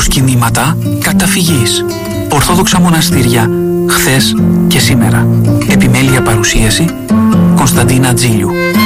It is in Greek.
κινήματα καταφυγής. Ορθόδοξα μοναστήρια, χθες και σήμερα. Επιμέλεια παρουσίαση Κωνσταντίνα Τζίλιου.